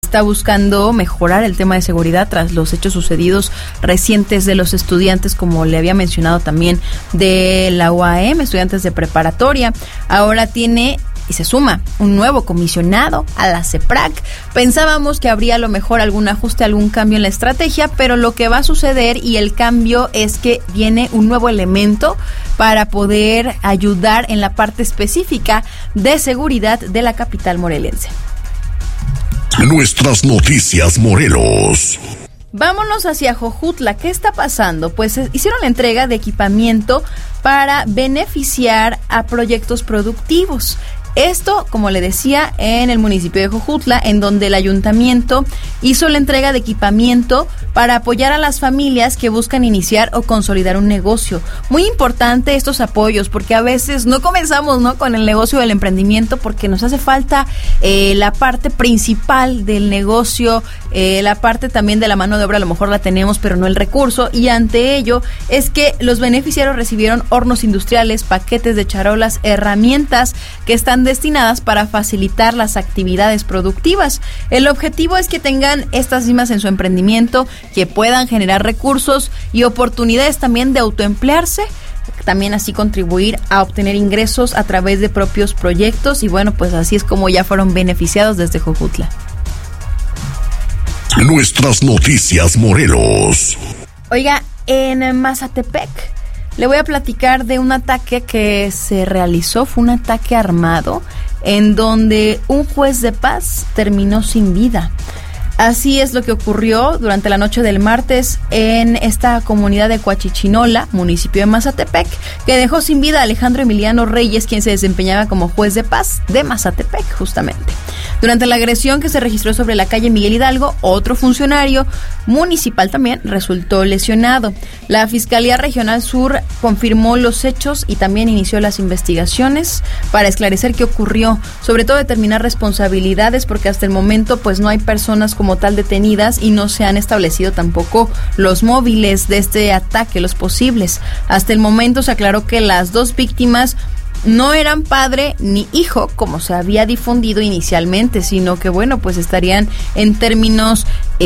está buscando mejorar el tema de seguridad tras los hechos sucedidos recientes de los estudiantes, como le había mencionado también, de la UAM, estudiantes de preparatoria. Ahora tiene y se suma un nuevo comisionado a la CEPRAC. Pensábamos que habría a lo mejor algún ajuste, algún cambio en la estrategia, pero lo que va a suceder y el cambio es que viene un nuevo elemento para poder ayudar en la parte específica de seguridad de la capital morelense. Nuestras noticias Morelos. Vámonos hacia Jojutla. ¿Qué está pasando? Pues hicieron la entrega de equipamiento para beneficiar a proyectos productivos. Esto, como le decía, en el municipio de Jojutla, en donde el ayuntamiento hizo la entrega de equipamiento para apoyar a las familias que buscan iniciar o consolidar un negocio. Muy importante estos apoyos, porque a veces no comenzamos, ¿no?, con el negocio del emprendimiento, porque nos hace falta la parte principal del negocio, la parte también de la mano de obra, a lo mejor la tenemos, pero no el recurso, y ante ello es que los beneficiarios recibieron hornos industriales, paquetes de charolas, herramientas que están destinadas para facilitar las actividades productivas. El objetivo es que tengan estas mismas en su emprendimiento, que puedan generar recursos y oportunidades también de autoemplearse, también así contribuir a obtener ingresos a través de propios proyectos, y bueno, pues así es como ya fueron beneficiados desde Jojutla. Nuestras noticias Morelos. Oiga, en Mazatepec le voy a platicar de un ataque que se realizó. Fue un ataque armado en donde un juez de paz terminó sin vida. Así es lo que ocurrió durante la noche del martes en esta comunidad de Coachichinola, municipio de Mazatepec, que dejó sin vida a Alejandro Emiliano Reyes, quien se desempeñaba como juez de paz de Mazatepec, justamente. Durante la agresión que se registró sobre la calle Miguel Hidalgo, otro funcionario municipal también resultó lesionado. La Fiscalía Regional Sur confirmó los hechos y también inició las investigaciones para esclarecer qué ocurrió, sobre todo determinar responsabilidades, porque hasta el momento pues no hay personas como tal detenidas y no se han establecido tampoco los móviles de este ataque, los posibles. Hasta el momento se aclaró que las dos víctimas no eran padre ni hijo, como se había difundido inicialmente, sino que bueno, pues estarían en términos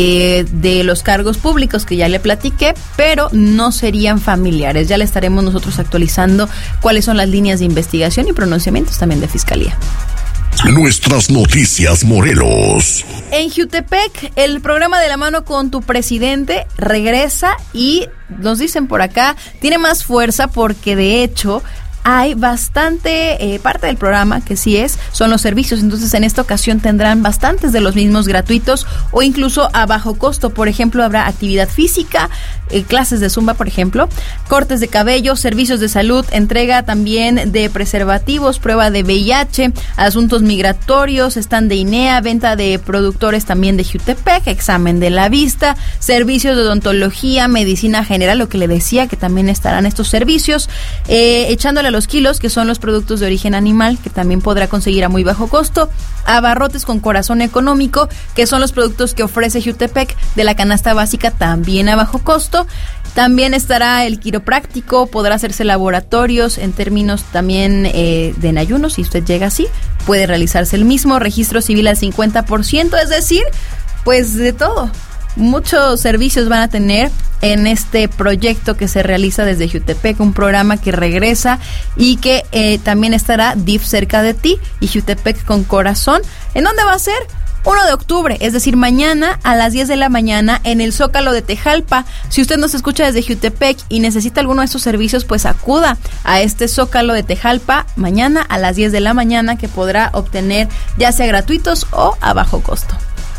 de los cargos públicos que ya le platiqué, pero no serían familiares. Ya le estaremos nosotros actualizando cuáles son las líneas de investigación y pronunciamientos también de Fiscalía. Nuestras noticias Morelos. En Jiutepec, el programa De la Mano con tu Presidente regresa y nos dicen por acá, tiene más fuerza porque de hecho hay bastante parte del programa que son los servicios. Entonces en esta ocasión tendrán bastantes de los mismos gratuitos o incluso a bajo costo. Por ejemplo, habrá actividad física, clases de zumba, por ejemplo, cortes de cabello, servicios de salud, entrega también de preservativos, prueba de VIH, asuntos migratorios, stand de INEA, venta de productores también de Jiutepec, examen de la vista, servicios de odontología, medicina general, lo que le decía que también estarán estos servicios, echándole los kilos, que son los productos de origen animal, que también podrá conseguir a muy bajo costo, abarrotes con corazón económico, que son los productos que ofrece Jiutepec de la canasta básica, también a bajo costo. También estará el quiropráctico, podrá hacerse laboratorios en términos también de en ayuno, si usted llega así, puede realizarse el mismo, registro civil al 50%, es decir, pues de todo. Muchos servicios van a tener en este proyecto que se realiza desde Jiutepec, un programa que regresa y que también estará DIF cerca de ti y Jiutepec con corazón. ¿En dónde va a ser? 1 de octubre, es decir, mañana a las 10 de la mañana en el Zócalo de Tejalpa. Si usted nos escucha desde Jiutepec y necesita alguno de estos servicios, pues acuda a este Zócalo de Tejalpa mañana a las 10 de la mañana, que podrá obtener ya sea gratuitos o a bajo costo.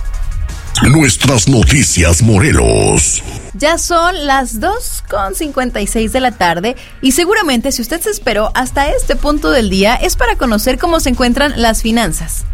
Nuestras noticias Morelos. Ya son las 2:56 de la tarde y seguramente si usted se esperó hasta este punto del día es para conocer cómo se encuentran las finanzas.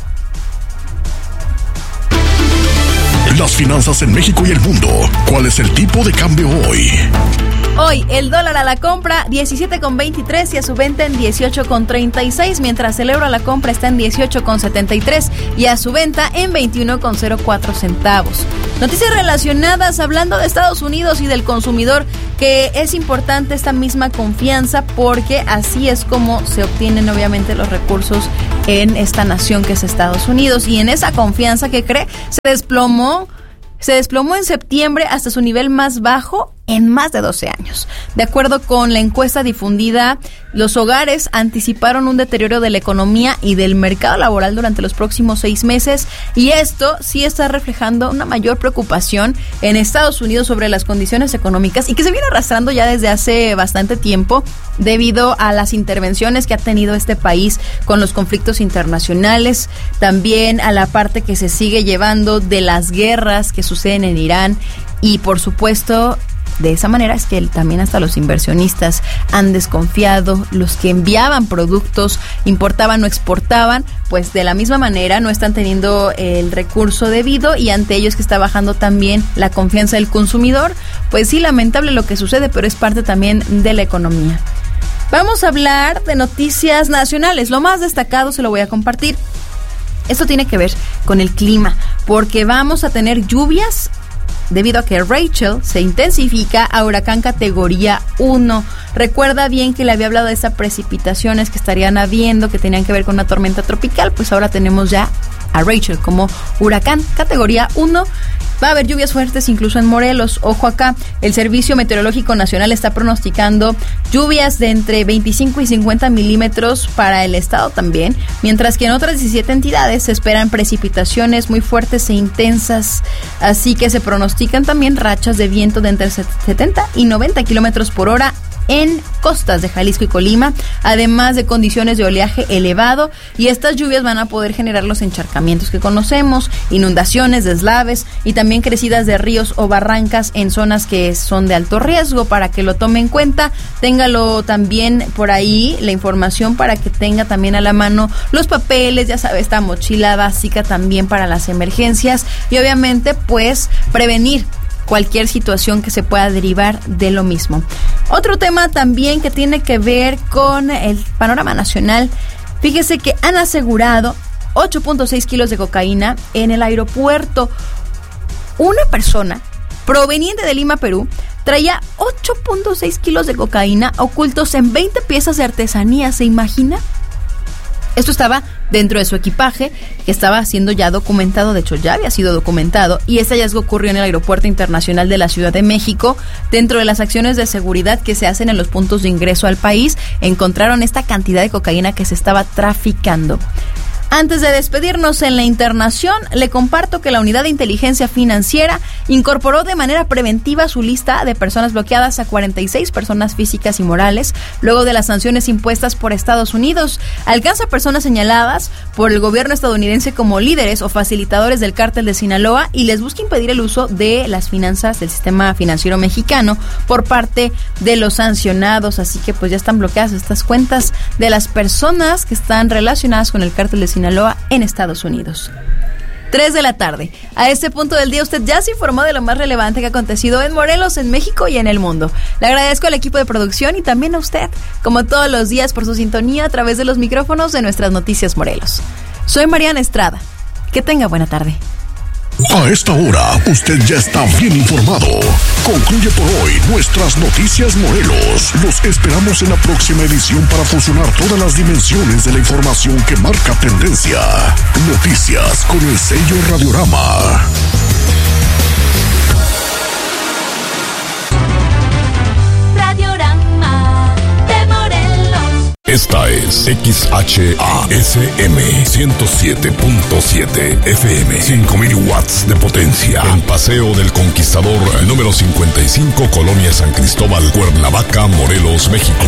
Las finanzas en México y el mundo. ¿Cuál es el tipo de cambio hoy? Hoy el dólar a la compra 17,23 y a su venta en 18,36, mientras el euro a la compra está en 18,73 y a su venta en 21,04 centavos. Noticias relacionadas, hablando de Estados Unidos y del consumidor, que es importante esta misma confianza porque así es como se obtienen obviamente los recursos en esta nación que es Estados Unidos. Y en esa confianza que cree, se desplomó en septiembre hasta su nivel más bajo en más de 12 años. De acuerdo con la encuesta difundida, los hogares anticiparon un deterioro de la economía y del mercado laboral durante los próximos 6 meses, y esto sí está reflejando una mayor preocupación en Estados Unidos sobre las condiciones económicas y que se viene arrastrando ya desde hace bastante tiempo debido a las intervenciones que ha tenido este país con los conflictos internacionales, también a la parte que se sigue llevando de las guerras que suceden en Irán y por supuesto de esa manera es que también hasta los inversionistas han desconfiado, los que enviaban productos, importaban o exportaban, pues de la misma manera no están teniendo el recurso debido y ante ellos que está bajando también la confianza del consumidor. Pues sí, lamentable lo que sucede, pero es parte también de la economía. Vamos a hablar de noticias nacionales, lo más destacado se lo voy a compartir. Esto tiene que ver con el clima, porque vamos a tener lluvias debido a que Rachel se intensifica a huracán categoría 1. Recuerda bien que le había hablado de esas precipitaciones que estarían habiendo, que tenían que ver con una tormenta tropical, pues ahora tenemos ya a Rachel como huracán categoría 1. Va a haber lluvias fuertes incluso en Morelos. Ojo acá, el Servicio Meteorológico Nacional está pronosticando lluvias de entre 25 y 50 milímetros para el estado también, mientras que en otras 17 entidades se esperan precipitaciones muy fuertes e intensas, así que se pronostican también rachas de viento de entre 70 y 90 kilómetros por hora en costas de Jalisco y Colima, además de condiciones de oleaje elevado, y estas lluvias van a poder generar los encharcamientos que conocemos, inundaciones, deslaves y también crecidas de ríos o barrancas en zonas que son de alto riesgo. Para que lo tome en cuenta, téngalo también por ahí la información para que tenga también a la mano los papeles, ya sabe, esta mochila básica también para las emergencias y obviamente pues prevenir cualquier situación que se pueda derivar de lo mismo. Otro tema también que tiene que ver con el panorama nacional. Fíjese que han asegurado 8.6 kilos de cocaína en el aeropuerto. Una persona proveniente de Lima, Perú, traía 8.6 kilos de cocaína ocultos en 20 piezas de artesanía. ¿Se imagina? Esto estaba dentro de su equipaje, que estaba siendo ya documentado, de hecho ya había sido documentado, y este hallazgo ocurrió en el Aeropuerto Internacional de la Ciudad de México. Dentro de las acciones de seguridad que se hacen en los puntos de ingreso al país, encontraron esta cantidad de cocaína que se estaba traficando. Antes de despedirnos en la internación, le comparto que la Unidad de Inteligencia Financiera incorporó de manera preventiva su lista de personas bloqueadas a 46 personas físicas y morales, luego de las sanciones impuestas por Estados Unidos. Alcanza personas señaladas por el gobierno estadounidense como líderes o facilitadores del cártel de Sinaloa y les busca impedir el uso de las finanzas del sistema financiero mexicano por parte de los sancionados. Así que pues ya están bloqueadas estas cuentas de las personas que están relacionadas con el cártel de Sinaloa en Estados Unidos. 3 de la tarde. A este punto del día usted ya se informó de lo más relevante que ha acontecido en Morelos, en México y en el mundo. Le agradezco al equipo de producción y también a usted, como todos los días, por su sintonía a través de los micrófonos de Nuestras Noticias Morelos. Soy Mariana Estrada. Que tenga buena tarde. A esta hora, usted ya está bien informado. Concluye por hoy Nuestras Noticias Morelos. Los esperamos en la próxima edición para fusionar todas las dimensiones de la información que marca tendencia. Noticias con el sello Radiorama. Radiorama de Morelos. Esta es XHASM 107.7 FM, 5000 watts de potencia, en Paseo del Conquistador, número 55, Colonia San Cristóbal, Cuernavaca, Morelos, México.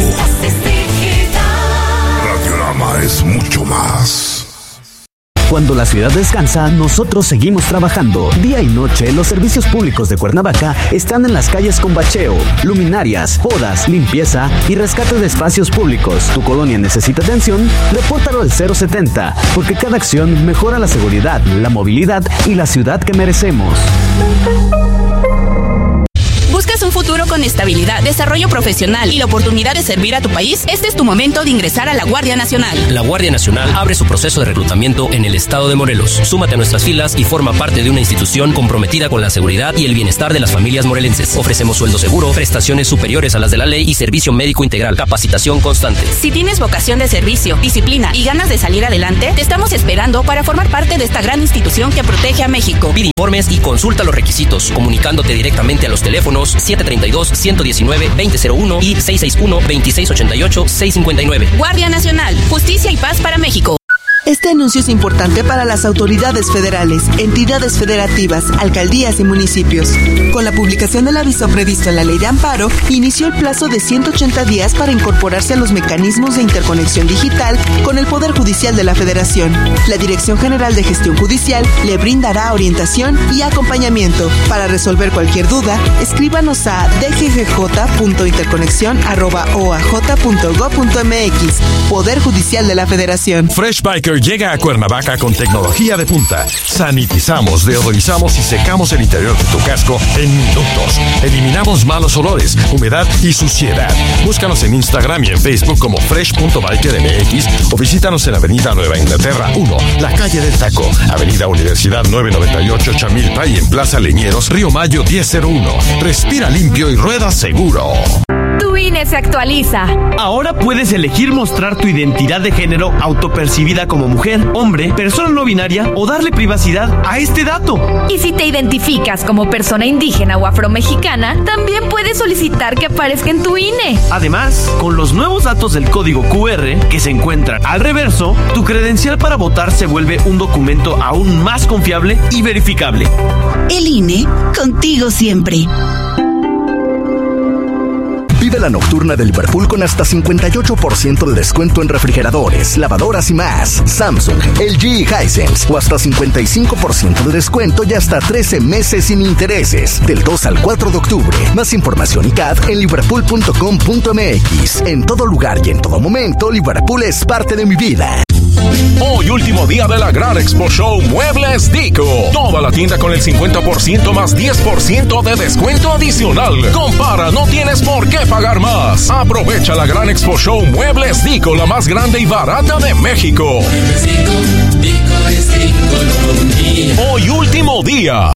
Radiorama es mucho más. Cuando la ciudad descansa, nosotros seguimos trabajando. Día y noche, los servicios públicos de Cuernavaca están en las calles con bacheo, luminarias, podas, limpieza y rescate de espacios públicos. ¿Tu colonia necesita atención? Repórtalo al 070, porque cada acción mejora la seguridad, la movilidad y la ciudad que merecemos. ¿Buscas un futuro con estabilidad, desarrollo profesional y la oportunidad de servir a tu país? Este es tu momento de ingresar a la Guardia Nacional. La Guardia Nacional abre su proceso de reclutamiento en el estado de Morelos. Súmate a nuestras filas y forma parte de una institución comprometida con la seguridad y el bienestar de las familias morelenses. Ofrecemos sueldo seguro, prestaciones superiores a las de la ley y servicio médico integral, capacitación constante. Si tienes vocación de servicio, disciplina y ganas de salir adelante, te estamos esperando para formar parte de esta gran institución que protege a México. Pide informes y consulta los requisitos, comunicándote directamente a los teléfonos 732-119-2001 y 661-2688-659. Guardia Nacional, justicia y paz para México. Este anuncio es importante para las autoridades federales, entidades federativas, alcaldías y municipios. Con la publicación del aviso previsto en la Ley de Amparo, inició el plazo de 180 días para incorporarse a los mecanismos de interconexión digital con el Poder Judicial de la Federación. La Dirección General de Gestión Judicial le brindará orientación y acompañamiento. Para resolver cualquier duda, escríbanos a dggj.interconexión@oaj.gov.mx. Poder Judicial de la Federación. Fresh Biker llega a Cuernavaca con tecnología de punta. Sanitizamos, deodorizamos y secamos el interior de tu casco en minutos. Eliminamos malos olores, humedad y suciedad. Búscanos en Instagram y en Facebook como fresh.bikermx o visítanos en Avenida Nueva Inglaterra 1, la calle del Taco, Avenida Universidad 998 Chamilpa y en Plaza Leñeros, Río Mayo 1001. Respira limpio y rueda seguro. Tu INE se actualiza. Ahora puedes elegir mostrar tu identidad de género autopercibida como mujer, hombre, persona no binaria o darle privacidad a este dato. Y si te identificas como persona indígena o afromexicana, también puedes solicitar que aparezca en tu INE. Además, con los nuevos datos del código QR que se encuentran al reverso, tu credencial para votar se vuelve un documento aún más confiable y verificable. El INE, contigo siempre. Vive la nocturna de Liverpool con hasta 58% de descuento en refrigeradores, lavadoras y más. Samsung, LG y Hisense. O hasta 55% de descuento y hasta 13 meses sin intereses. Del 2 al 4 de octubre. Más información y CAD en liverpool.com.mx. En todo lugar y en todo momento, Liverpool es parte de mi vida. Hoy último día de la Gran Expo Show Muebles Dico. Toda la tienda con el 50% más 10% de descuento adicional. Compara, no tienes por qué pagar más. Aprovecha la Gran Expo Show Muebles Dico, la más grande y barata de México. Hoy último día.